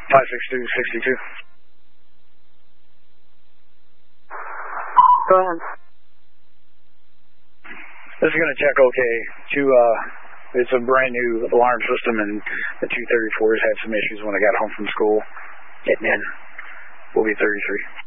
562-62. Go ahead. This is going to check okay. It's a brand new alarm system, and the 234s had some issues when I got home from school. Admin. We'll be 33.